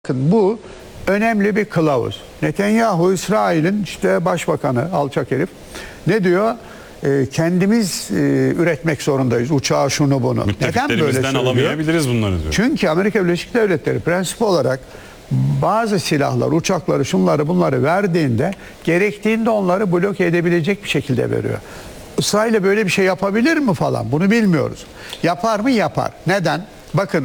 Bakın bu önemli bir kılavuz. Netanyahu, İsrail'in işte başbakanı, alçak herif. Ne diyor? Kendimiz üretmek zorundayız. Uçağı, şunu bunu. Neden böyle söylüyor? Alamayabiliriz bunları diyor. Çünkü Amerika Birleşik Devletleri prensip olarak bazı silahlar, uçakları, şunları bunları verdiğinde gerektiğinde onları bloke edebilecek bir şekilde veriyor. İsrail'e böyle bir şey yapabilir mi falan? Bunu bilmiyoruz. Yapar mı? Yapar. Neden? Bakın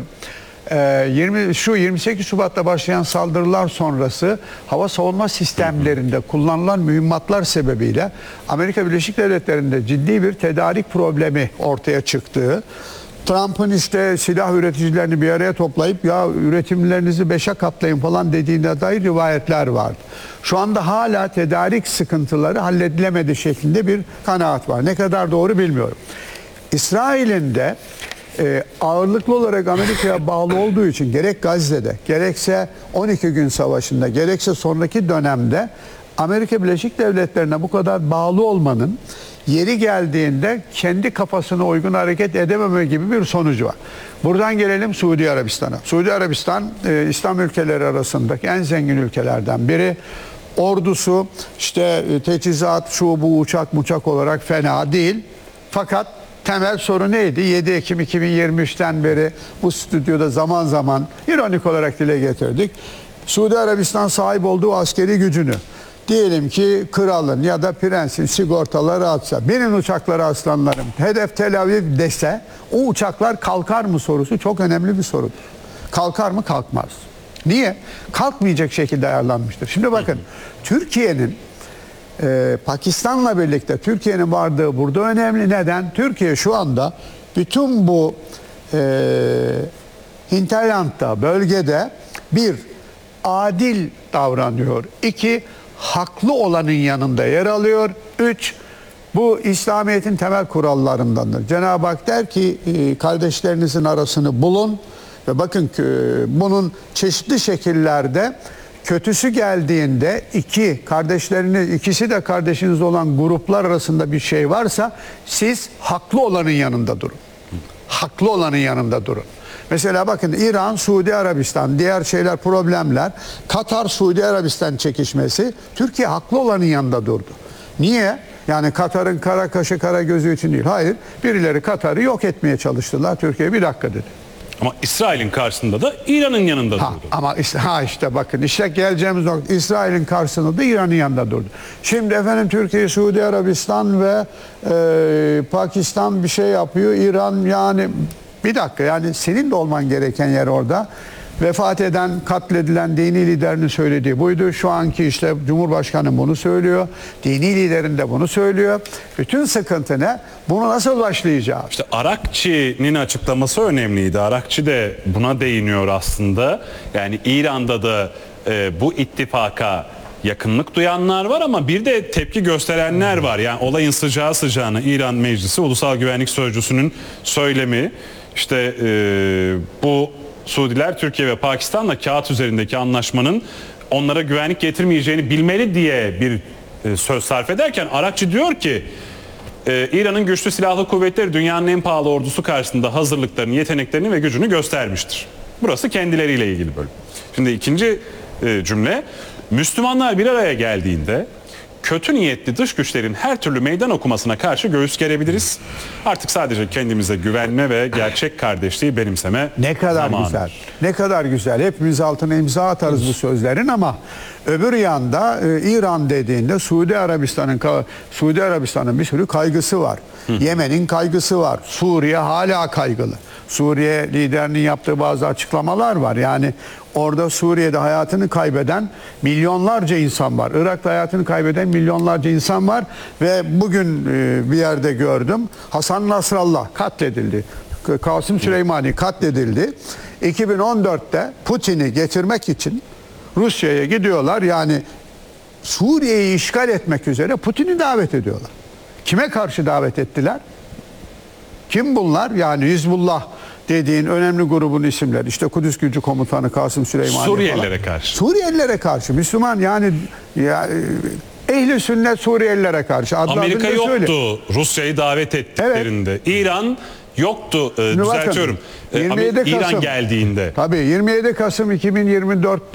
28 Şubat'ta başlayan saldırılar sonrası hava savunma sistemlerinde kullanılan mühimmatlar sebebiyle Amerika Birleşik Devletleri'nde ciddi bir tedarik problemi ortaya çıktığı, Trump'ın işte silah üreticilerini bir araya toplayıp ya üretimlerinizi 5'e katlayın falan dediğine dair rivayetler vardı. Şu anda hala tedarik sıkıntıları halledilemedi şeklinde bir kanaat var. Ne kadar doğru bilmiyorum. İsrail'in de ağırlıklı olarak Amerika'ya bağlı olduğu için gerek Gazze'de, gerekse 12 gün savaşında, gerekse sonraki dönemde Amerika Birleşik Devletleri'ne bu kadar bağlı olmanın yeri geldiğinde kendi kafasına uygun hareket edememe gibi bir sonucu var. Buradan gelelim Suudi Arabistan'a. Suudi Arabistan İslam ülkeleri arasındaki en zengin ülkelerden biri. Ordusu işte teçhizat, şu bu uçak olarak fena değil. Fakat temel soru neydi? 7 Ekim 2023'ten beri bu stüdyoda zaman zaman ironik olarak dile getirdik. Suudi Arabistan sahip olduğu askeri gücünü diyelim ki kralın ya da prensin sigortaları atsa, binin uçakları aslanlarım, hedef Tel Aviv dese o uçaklar kalkar mı sorusu çok önemli bir sorudur. Kalkar mı? Kalkmaz. Niye? Kalkmayacak şekilde ayarlanmıştır. Şimdi bakın Türkiye'nin Pakistan'la birlikte Türkiye'nin varlığı burada önemli. Neden? Türkiye şu anda bütün bu hinterland'da, bölgede bir, adil davranıyor. 2, haklı olanın yanında yer alıyor. 3, bu İslamiyet'in temel kurallarındandır. Cenab-ı Hak der ki kardeşlerinizin arasını bulun ve bakın ki bunun çeşitli şekillerde kötüsü geldiğinde ikisi de kardeşiniz olan gruplar arasında bir şey varsa siz haklı olanın yanında durun. Haklı olanın yanında durun. Mesela bakın İran, Suudi Arabistan, diğer şeyler, problemler, Katar, Suudi Arabistan çekişmesi, Türkiye haklı olanın yanında durdu. Niye? Yani Katar'ın kara kaşı kara gözü için değil. Hayır, birileri Katar'ı yok etmeye çalıştılar. Türkiye bir dakika dedi. Ama İsrail'in karşısında da İran'ın yanında durdu. Ama işte bakın işte geleceğimiz nokta, İsrail'in karşısında da İran'ın yanında durdu. Şimdi efendim Türkiye, Suudi Arabistan ve Pakistan bir şey yapıyor. İran, yani bir dakika, yani senin de olman gereken yer orada. Vefat eden, katledilen dini liderinin söylediği buydu. Şu anki işte Cumhurbaşkanı bunu söylüyor. Dini liderin de bunu söylüyor. Bütün sıkıntı ne? Bunu nasıl başlayacağız? İşte Arakçı'nın açıklaması önemliydi. Arakçı de buna değiniyor aslında. Yani İran'da da bu ittifaka yakınlık duyanlar var ama bir de tepki gösterenler var. Yani olayın sıcağı sıcağına İran Meclisi Ulusal Güvenlik Sözcüsü'nün söylemi. İşte bu Suudiler Türkiye ve Pakistan'la kağıt üzerindeki anlaşmanın onlara güvenlik getirmeyeceğini bilmeli diye bir söz sarf ederken Arakçı diyor ki İran'ın güçlü silahlı kuvvetleri dünyanın en pahalı ordusu karşısında hazırlıklarını, yeteneklerini ve gücünü göstermiştir. Burası kendileriyle ilgili bölüm. Şimdi ikinci cümle, Müslümanlar bir araya geldiğinde kötü niyetli dış güçlerin her türlü meydan okumasına karşı göğüs gerebiliriz. Artık sadece kendimize güvenme ve gerçek kardeşliği benimseme ne kadar zamanı. Güzel. Ne kadar güzel. Hepimiz altına imza atarız bu sözlerin ama öbür yanda İran dediğinde Suudi Arabistan'ın bir sürü kaygısı var. Yemen'in kaygısı var. Suriye hala kaygılı. Suriye liderinin yaptığı bazı açıklamalar var. Yani orada Suriye'de hayatını kaybeden milyonlarca insan var. Irak'ta hayatını kaybeden milyonlarca insan var. Ve bugün bir yerde gördüm. Hasan Nasrallah katledildi. Kasım Süleymani katledildi. 2014'te Putin'i getirmek için Rusya'ya gidiyorlar. Yani Suriye'yi işgal etmek üzere Putin'i davet ediyorlar. Kime karşı davet ettiler? Kim bunlar? Yani Hizbullah dediğin önemli grubun isimleri. İşte Kudüs Gücü Komutanı Kasım Süleymani Suriyelilere falan. karşı. Suriyelilere karşı. Müslüman, yani ehli sünnet Suriyelilere karşı. Amerika yoktu Rusya'yı davet ettiklerinde. Evet. İran yoktu. Şimdi bakın, Düzeltiyorum. 27 İran Kasım geldiğinde. Tabii 27 Kasım 2024